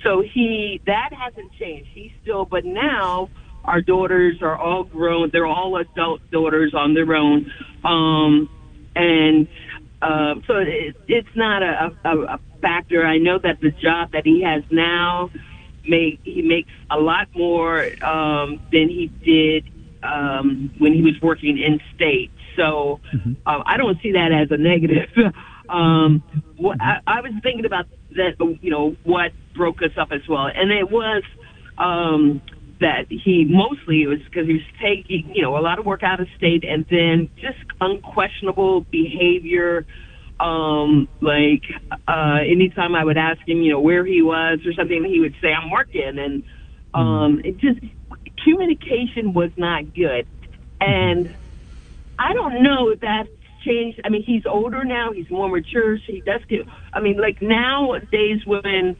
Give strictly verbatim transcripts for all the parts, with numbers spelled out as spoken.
so he, that hasn't changed. He's still, but now our daughters are all grown. They're all adult daughters on their own. Um, and uh, so it, it's not a, a, a factor. I know that the job that he has now, make, he makes a lot more um, than he did um, when he was working in state. So mm-hmm. uh, I don't see that as a negative. um, what, I, I was thinking about that, you know, what broke us up as well. And it was um, that he mostly, it was because he was taking, you know, a lot of work out of state, and then just unquestionable behavior. Um, like uh, anytime I would ask him, you know, where he was or something, he would say, I'm working. And um, it just, communication was not good. And I don't know if that's changed. I mean, he's older now. He's more mature. So he does get, I mean, like nowadays when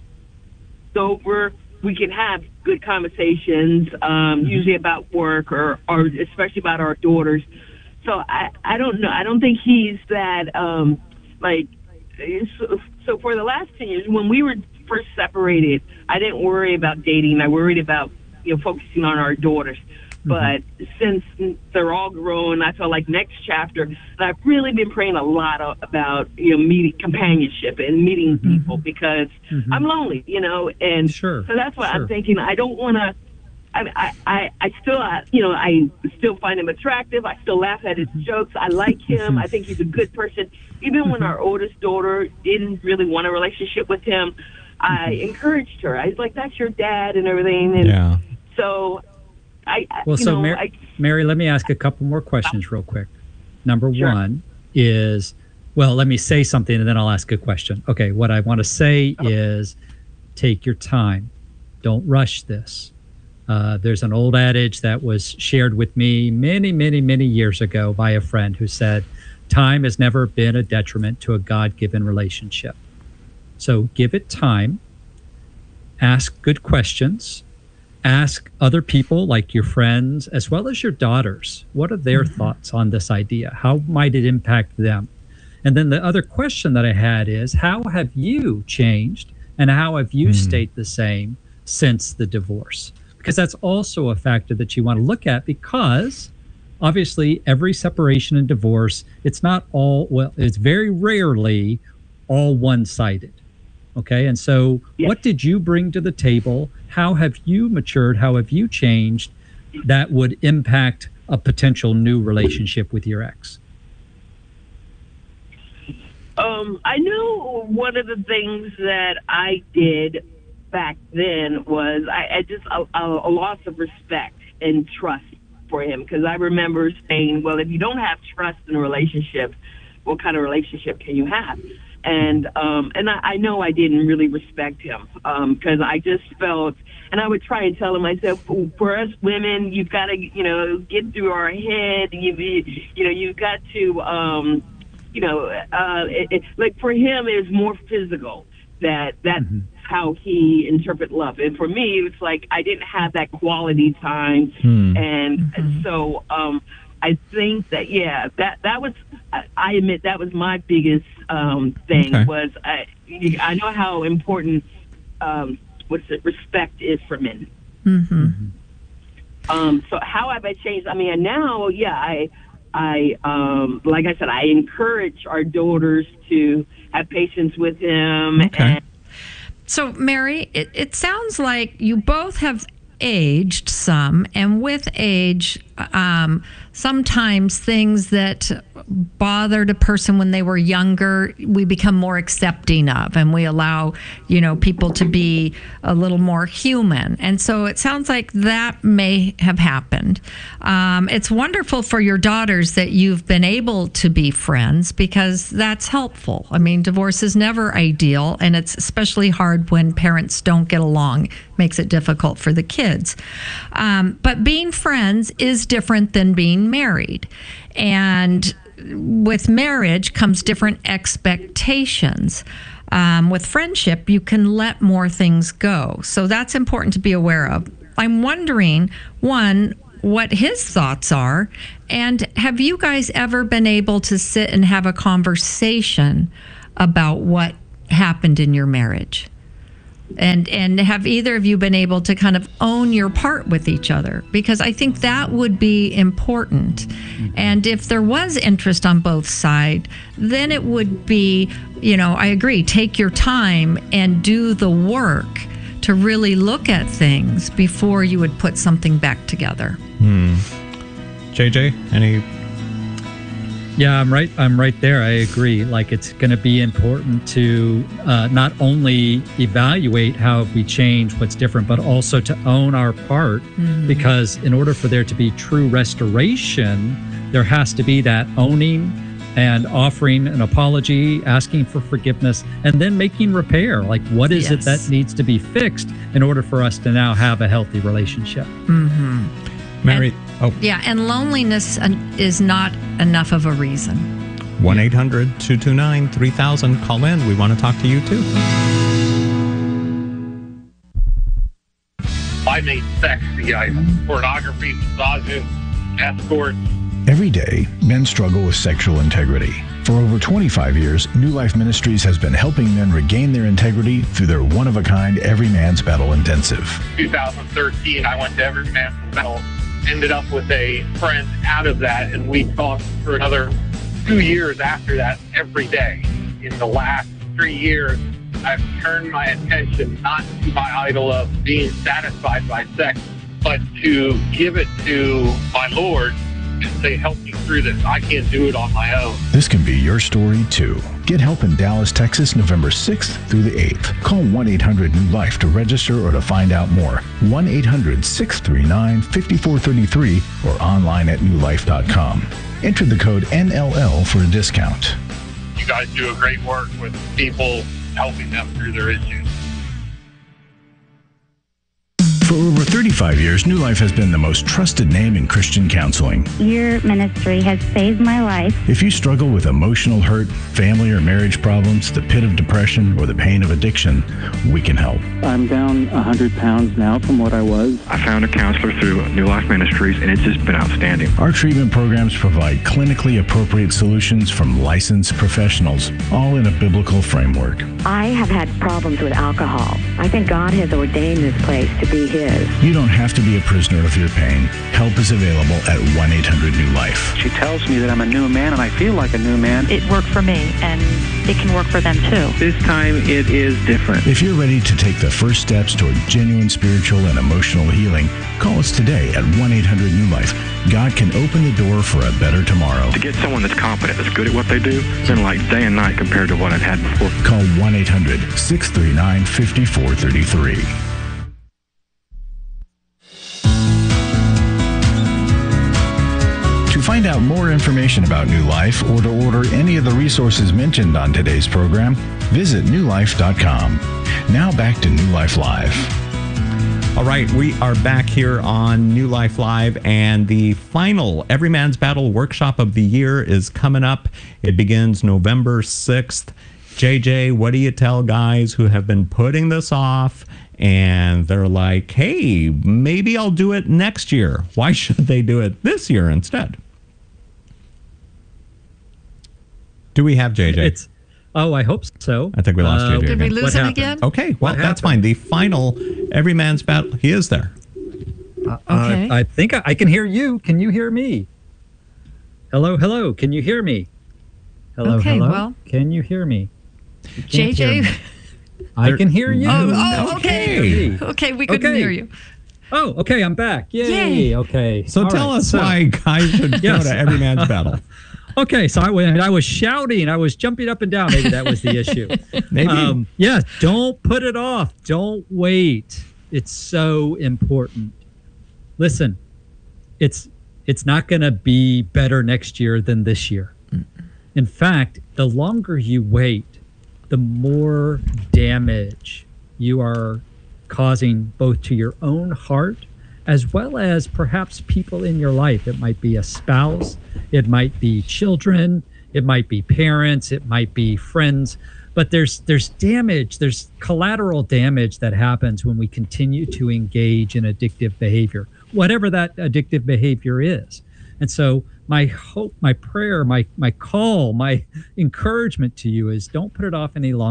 sober, we can have good conversations, um, usually about work or, or especially about our daughters. So I, I don't know. I don't think he's that, um, like, so, so for the last ten years, when we were first separated, I didn't worry about dating. I worried about, you know, focusing on our daughters. But mm-hmm. since they're all grown, I felt like next chapter, and I've really been praying a lot of, about, you know, meeting companionship and meeting mm-hmm. people because mm-hmm. I'm lonely, you know, and sure. so that's why sure. I'm thinking I don't want to, I, I, I still, uh, you know, I still find him attractive. I still laugh at his jokes. I like him. I think he's a good person. Even when our oldest daughter didn't really want a relationship with him, I encouraged her. I was like, that's your dad and everything. And yeah. so... I, well, so know, Mary, I, Mary, let me ask a couple more questions real quick. Number sure. one is, well, let me say something and then I'll ask a question. Okay, what I want to say oh. is take your time. Don't rush this. Uh, there's an old adage that was shared with me many, many, many years ago by a friend who said, time has never been a detriment to a God-given relationship. So give it time. Ask good questions. Ask other people like your friends as well as your daughters. What are their mm-hmm. thoughts on this idea? How might it impact them? And then the other question that I had is, how have you changed and how have you mm. stayed the same since the divorce? Because that's also a factor that you want to look at, because obviously every separation and divorce, it's not all, well, it's very rarely all one-sided. Okay, and so yes. what did you bring to the table? How have you matured? How have you changed that would impact a potential new relationship with your ex? Um, I know one of the things that I did back then was I, I just a, a loss of respect and trust for him, because I remember saying, well, if you don't have trust in a relationship, what kind of relationship can you have? And um, and I, I know I didn't really respect him because um, I just felt, and I would try and tell him, I said, for us women, you've got to, you know, get through our head. You, you know, you've got to, um, you know, uh, it, it, like for him, it was more physical. That that's mm-hmm. how he interpret love. And for me, it's like I didn't have that quality time, hmm. and mm-hmm. so. Um, I think that, yeah, that, that was, I, I admit that was my biggest um, thing okay. was I, I know how important, um, what's it, respect is for men. Mm-hmm. Um, so how have I changed? I mean, now, yeah, I, I, um, like I said, I encourage our daughters to have patience with him. Okay. And so, Mary, it, it sounds like you both have aged some, and with age, um, sometimes things that bothered a person when they were younger, we become more accepting of, and we allow, you know, people to be a little more human. And so it sounds like that may have happened. Um, it's wonderful for your daughters that you've been able to be friends, because that's helpful. I mean, divorce is never ideal, and it's especially hard when parents don't get along. Makes it difficult for the kids. Um, but being friends is different than being married. And with marriage comes different expectations. Um, with friendship, you can let more things go. So that's important to be aware of. I'm wondering, one, what his thoughts are, and have you guys ever been able to sit and have a conversation about what happened in your marriage? And and have either of you been able to kind of own your part with each other? Because I think that would be important. And if there was interest on both sides, then it would be, you know, I agree, take your time and do the work to really look at things before you would put something back together. Hmm. J J, any? Yeah, I'm right. I'm right there. I agree. Like, it's going to be important to uh, not only evaluate how we change what's different, but also to own our part. Mm-hmm. Because in order for there to be true restoration, there has to be that owning and offering an apology, asking for forgiveness, and then making repair. Like, what is yes. it that needs to be fixed in order for us to now have a healthy relationship? Mm-hmm. Mary, and, oh. Yeah, and loneliness is not enough of a reason. one eight hundred two two nine three thousand. Call in. We want to talk to you, too. I made sex the item. Pornography, massages, escorts. Every day, men struggle with sexual integrity. For over twenty-five years, New Life Ministries has been helping men regain their integrity through their one-of-a-kind Every Man's Battle Intensive. twenty thirteen, I went to Every Man's Battle, ended up with a friend out of that, and we talked for another two years after that every day. In the last three years, I've turned my attention not to my idol of being satisfied by sex, but to give it to my Lord and say, help me through this. I can't do it on my own. This can be your story, too. Get help in Dallas, Texas, November sixth through the eighth. Call one eight hundred new life to register or to find out more. one eight hundred six three nine five four three three or online at new life dot com. Enter the code N L L for a discount. You guys do a great work with people, helping them through their issues. For over thirty-five years, New Life has been the most trusted name in Christian counseling. Your ministry has saved my life. If you struggle with emotional hurt, family or marriage problems, the pit of depression, or the pain of addiction, we can help. I'm down one hundred pounds now from what I was. I found a counselor through New Life Ministries, and it's just been outstanding. Our treatment programs provide clinically appropriate solutions from licensed professionals, all in a biblical framework. I have had problems with alcohol. I think God has ordained this place to be His. You don't have to be a prisoner of your pain. Help is available at one eight hundred new life. She tells me that I'm a new man, and I feel like a new man. It worked for me, and it can work for them too. This time it is different. If you're ready to take the first steps toward genuine spiritual and emotional healing, call us today at one eight hundred new life. God can open the door for a better tomorrow. To get someone that's competent, that's good at what they do, it's been like day and night compared to what I've had before. Call one eight hundred six three nine five four three three. To find out more information about New Life or to order any of the resources mentioned on today's program, visit new life dot com. Now back to New Life Live. All right, we are back here on New Life Live, and the final Every Man's Battle workshop of the year is coming up. It begins November sixth. J J, what do you tell guys who have been putting this off and they're like, hey, maybe I'll do it next year? Why should they do it this year instead? Do we have J J? It's, oh, I hope so. I think we lost uh, J J. Did we lose what him happened? again? Okay, well, that's fine. The final Every Man's Battle, he is there. Uh, Okay. uh, I think I, I can hear you. Can you hear me? Hello, hello. Can you hear me? Hello, Okay, hello. well- Can you hear me? You J can't hear J. me. I can hear you. Oh, oh, You okay. can't hear me. Okay, we couldn't Okay. hear you. Oh, okay. I'm back. Yay. Yay. Okay. So All tell right, us so- why guys should Yes. go to Every Man's Battle. Okay, so I, went- I was shouting, I was jumping up and down. Maybe that was the issue. Maybe. Um, yeah, don't put it off. Don't wait. It's so important. Listen, it's it's not going to be better next year than this year. In fact, the longer you wait, the more damage you are causing both to your own heart as well as perhaps people in your life. It might be a spouse, it might be children, it might be parents, it might be friends, but there's there's damage, there's collateral damage that happens when we continue to engage in addictive behavior, whatever that addictive behavior is. And so my hope, my prayer, my my call, my encouragement to you is don't put it off any longer.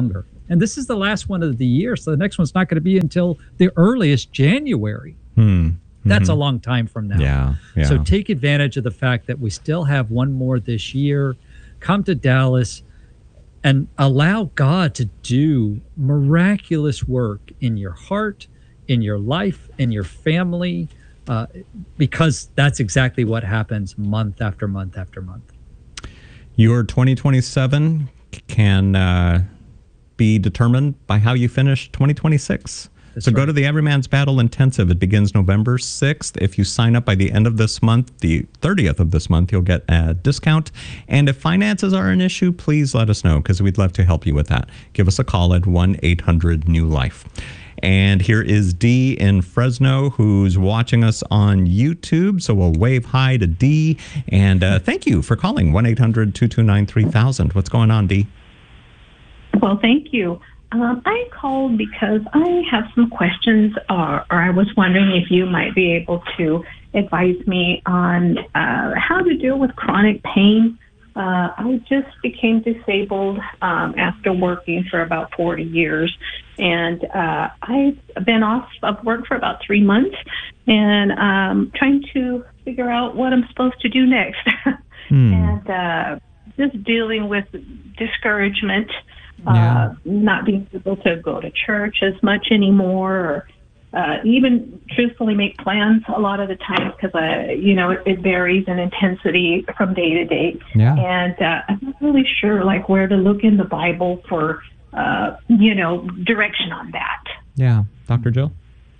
And this is the last one of the year, so the next one's not going to be until the earliest January. Hmm. That's Mm-hmm. a long time from now. Yeah, yeah. So take advantage of the fact that we still have one more this year. Come to Dallas and allow God to do miraculous work in your heart, in your life, in your family, uh, because that's exactly what happens month after month after month. Your twenty twenty-seven can uh, be determined by how you finish twenty twenty-six. That's so go right. to the Every Man's Battle Intensive. It begins November sixth. If you sign up by the end of this month, the thirtieth of this month, you'll get a discount. And if finances are an issue, please let us know, because we'd love to help you with that. Give us a call at one eight hundred new life. And here is Dee in Fresno, who's watching us on YouTube. So we'll wave hi to Dee. And uh, thank you for calling one eight hundred two two nine three thousand. What's going on, Dee? Well, thank you. Um, I called because I have some questions, or, or I was wondering if you might be able to advise me on uh, how to deal with chronic pain. Uh, I just became disabled um, after working for about forty years, and uh, I've been off of work for about three months, and um, trying to figure out what I'm supposed to do next, Hmm. and uh, just dealing with discouragement. Yeah. Uh, not being able to go to church as much anymore, or uh, even truthfully make plans a lot of the time, because I, you know, it, it varies in intensity from day to day. Yeah. And uh, I'm not really sure, like, where to look in the Bible for, uh, you know, direction on that. Yeah. Doctor Jill?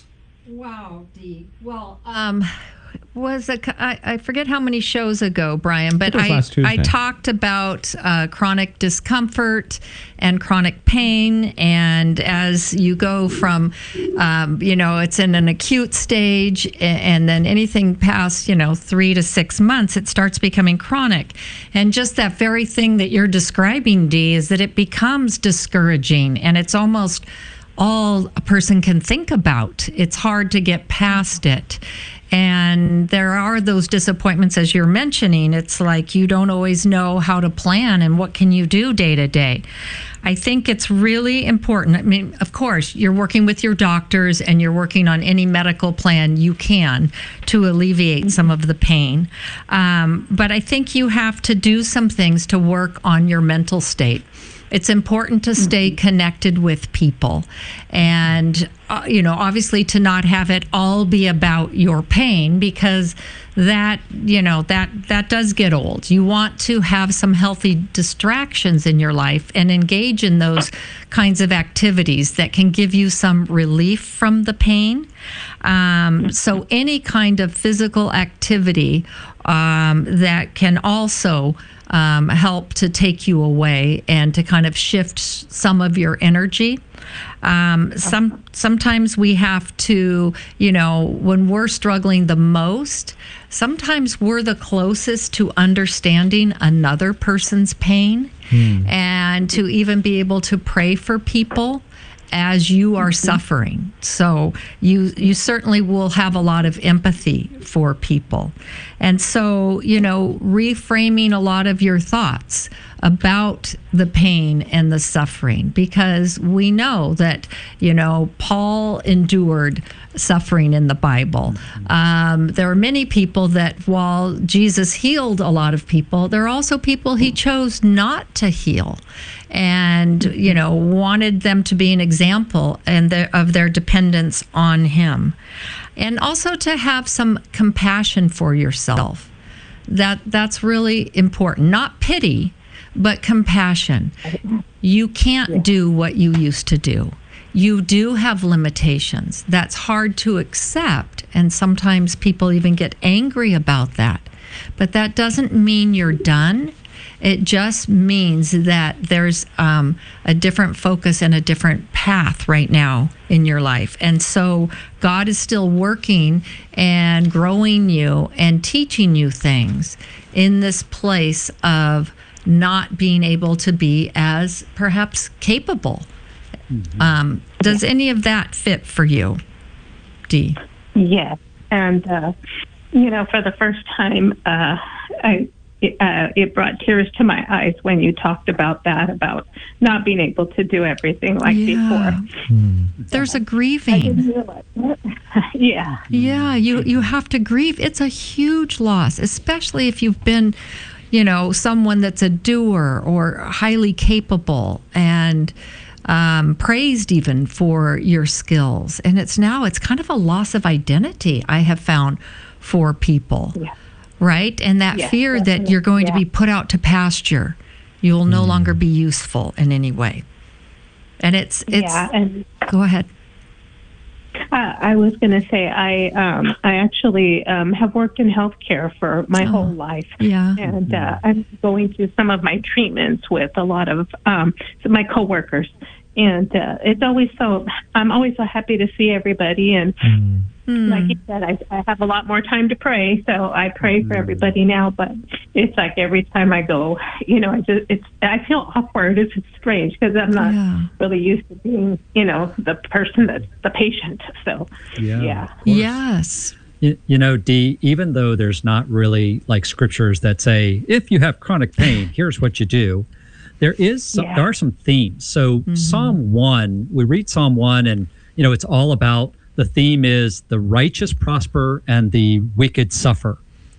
Wow, Dee. Well, um, was a, I, I forget how many shows ago, Brian, but It was I, last Tuesday. I talked about uh, chronic discomfort and chronic pain. And as you go from, um, you know, it's in an acute stage, a- and then anything past, you know, three to six months, it starts becoming chronic. And just that very thing that you're describing, Dee, is that it becomes discouraging, and it's almost all a person can think about. It's hard to get past it. And there are those disappointments, as you're mentioning. It's like you don't always know how to plan and what can you do day to day. I think it's really important. I mean, of course, you're working with your doctors and you're working on any medical plan you can to alleviate some of the pain. Um, but I think you have to do some things to work on your mental state. It's important to stay connected with people, and, uh, you know, obviously to not have it all be about your pain, because that, you know, that, that does get old. You want to have some healthy distractions in your life and engage in those kinds of activities that can give you some relief from the pain. Um, so any kind of physical activity um, that can also Um, help to take you away and to kind of shift some of your energy. Um, some sometimes we have to, you know, when we're struggling the most, sometimes we're the closest to understanding another person's pain, Hmm. and to even be able to pray for people as you are suffering. So you you certainly will have a lot of empathy for people. And so, you know, reframing a lot of your thoughts about the pain and the suffering, because we know that, you know, Paul endured suffering in the Bible. Um, there are many people that, while Jesus healed a lot of people, there are also people he chose not to heal, and, you know, wanted them to be an example and their, of their dependence on him. And also to have some compassion for yourself. That that's really important. Not pity, but compassion. You can't do what you used to do. You do have limitations. That's hard to accept, and sometimes people even get angry about that. But that doesn't mean you're done. It just means that there's um, a different focus and a different path right now in your life. And so God is still working and growing you and teaching you things in this place of not being able to be as perhaps capable. Mm-hmm. Um, does any of that fit for you, Dee? Yes. And, uh, you know, for the first time, uh, I it, uh, it brought tears to my eyes when you talked about that, about not being able to do everything like Yeah. before. There's a I grieving. didn't realize that. Yeah. Yeah, you you have to grieve. It's a huge loss, especially if you've been, you know, someone that's a doer or highly capable and um, praised even for your skills. And it's now it's kind of a loss of identity, I have found, for people. Yeah. Right? And that Yes, fear that definitely. you're going to Yeah. be put out to pasture. You'll no longer be useful in any way. And it's it's Yeah, and go ahead. Uh, I was going to say I um, I actually um, have worked in healthcare for my Oh, whole life, Yeah. and uh, I'm going through some of my treatments with a lot of um, my coworkers, and uh, it's always so I'm always so happy to see everybody, and like you said, I, I have a lot more time to pray, so I pray for everybody now. But it's like every time I go, you know, I just it's I feel awkward. It's, it's strange because I'm not Yeah. really used to being, you know, the person that's the patient. So Yeah. yeah. Yes. You, you know, Dee, even though there's not really like scriptures that say, if you have chronic pain, here's what you do. There is some, Yeah. there are some themes. So Psalm one, we read Psalm one and, you know, it's all about the theme is the righteous prosper and the wicked suffer.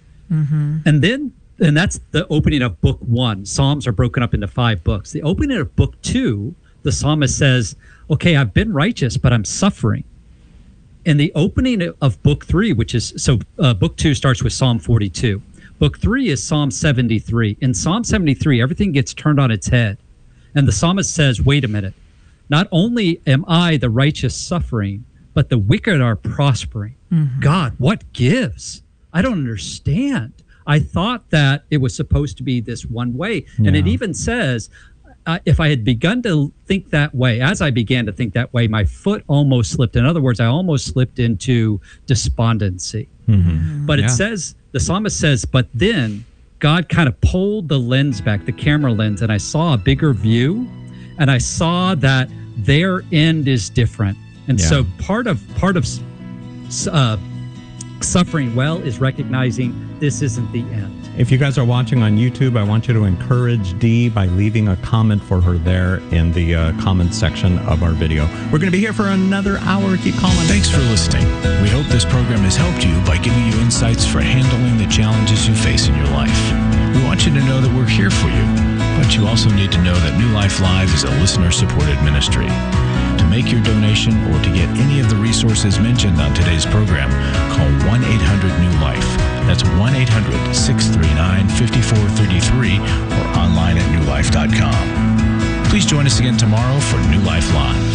And then, and that's the opening of book one. Psalms are broken up into five books. The opening of book two, the psalmist says, okay, I've been righteous, but I'm suffering. And the opening of book three, which is, so uh, book two starts with Psalm forty-two. Book three is Psalm seventy-three. In Psalm seventy-three, everything gets turned on its head. And the psalmist says, wait a minute. Not only am I the righteous suffering, but the wicked are prospering. God, what gives? I don't understand. I thought that it was supposed to be this one way. And it Yeah. even says, uh, if I had begun to think that way, as I began to think that way, my foot almost slipped. In other words, I almost slipped into despondency. But it Yeah. says, the psalmist says, but then God kind of pulled the lens back, the camera lens, and I saw a bigger view, and I saw that their end is different. And Yeah. so part of part of uh, suffering well is recognizing this isn't the end. If you guys are watching on YouTube, I want you to encourage Dee by leaving a comment for her there in the uh, comment section of our video. We're going to be here for another hour. Keep calling. Thanks for listening. We hope this program has helped you by giving you insights for handling the challenges you face in your life. We want you to know that we're here for you, but you also need to know that New Life Live is a listener-supported ministry. To make your donation or to get any of the resources mentioned on today's program, call one eight hundred new life. That's one eight hundred, six three nine, five four three three or online at new life dot com. Please join us again tomorrow for New Life Live.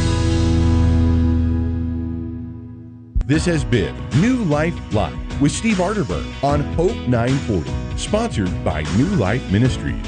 This has been New Life Live with Steve Arterburn on Hope nine forty, sponsored by New Life Ministries.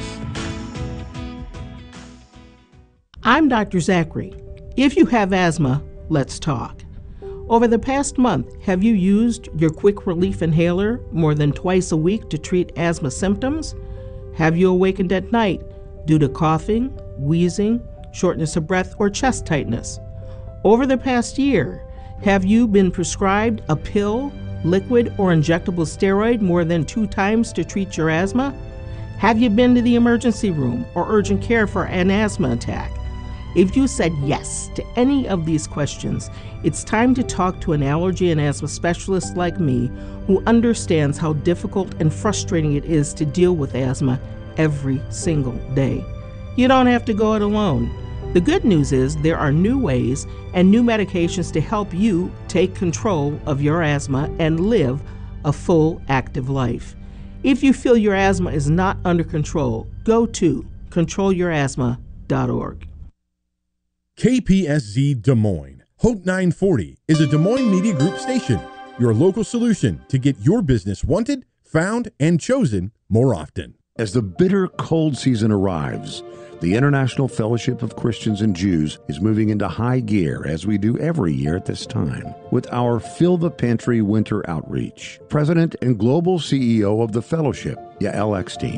I'm Doctor Zachary. If you have asthma, let's talk. Over the past month, have you used your quick relief inhaler more than twice a week to treat asthma symptoms? Have you awakened at night due to coughing, wheezing, shortness of breath, or chest tightness? Over the past year, have you been prescribed a pill, liquid, or injectable steroid more than two times to treat your asthma? Have you been to the emergency room or urgent care for an asthma attack? If you said yes to any of these questions, it's time to talk to an allergy and asthma specialist like me who understands how difficult and frustrating it is to deal with asthma every single day. You don't have to go it alone. The good news is there are new ways and new medications to help you take control of your asthma and live a full, active life. If you feel your asthma is not under control, go to control your asthma dot org. K P S Z Des Moines. Hope nine forty is a Des Moines Media Group station, your local solution to get your business wanted, found, and chosen more often. As the bitter cold season arrives, the International Fellowship of Christians and Jews is moving into high gear, as we do every year at this time, with our Fill the Pantry Winter Outreach. President and Global C E O of the Fellowship, Yael Eckstein,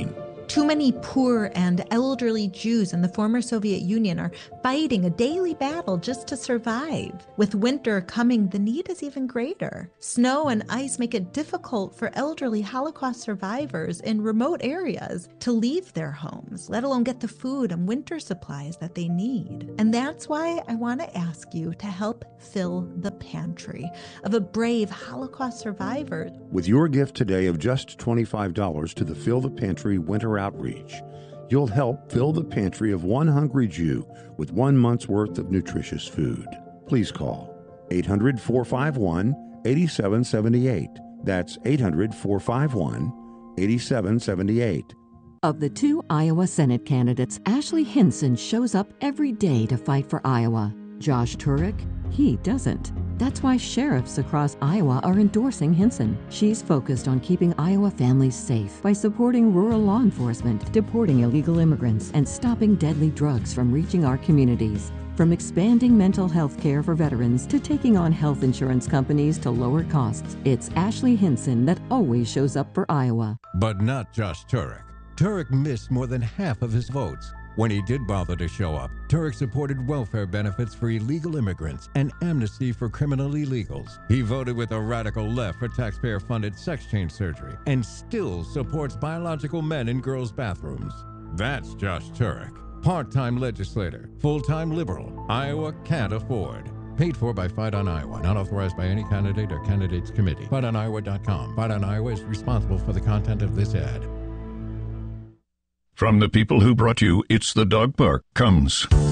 Too many poor and elderly Jews in the former Soviet Union are fighting a daily battle just to survive. With winter coming, the need is even greater. Snow and ice make it difficult for elderly Holocaust survivors in remote areas to leave their homes, let alone get the food and winter supplies that they need. And that's why I want to ask you to help fill the pantry of a brave Holocaust survivor. With your gift today of just twenty-five dollars to the Fill the Pantry Winter Outreach, you'll help fill the pantry of one hungry Jew with one month's worth of nutritious food. Please call eight hundred, four five one, eight seven seven eight. That's eight hundred, four five one, eight seven seven eight. Of the two Iowa Senate candidates, Ashley Hinson shows up every day to fight for Iowa. Josh Turek, he doesn't. That's why sheriffs across Iowa are endorsing Hinson. She's focused on keeping Iowa families safe by supporting rural law enforcement, deporting illegal immigrants, and stopping deadly drugs from reaching our communities. From expanding mental health care for veterans to taking on health insurance companies to lower costs, it's Ashley Hinson that always shows up for Iowa. But not Josh Turek. Turek missed more than half of his votes. When he did bother to show up, Turek supported welfare benefits for illegal immigrants and amnesty for criminal illegals. He voted with the radical left for taxpayer-funded sex change surgery and still supports biological men in girls' bathrooms. That's Josh Turek. Part-time legislator, full-time liberal, Iowa can't afford. Paid for by Fight on Iowa, not authorized by any candidate or candidates committee. fight on iowa dot com. Fight on Iowa is responsible for the content of this ad. From the people who brought you It's the Dog Park comes